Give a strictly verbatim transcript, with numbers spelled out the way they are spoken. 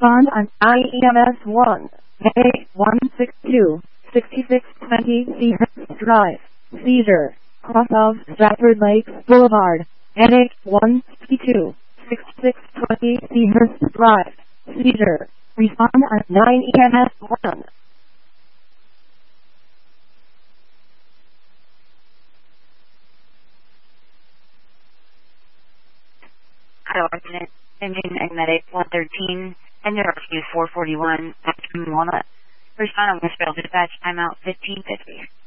Respond on I E M S one. A one six two, six six two zero Seahurst Drive, Cedar, cross of Stratford Lakes Boulevard, N A one six two, six six two zero Seahurst Drive, Cedar. Respond on nine E M S one. Hello, Resident Engine Magnetic one thirteen, and your rescue four forty-one, Walnut. Respond on Westfield Dispatch, timeout fifteen fifty.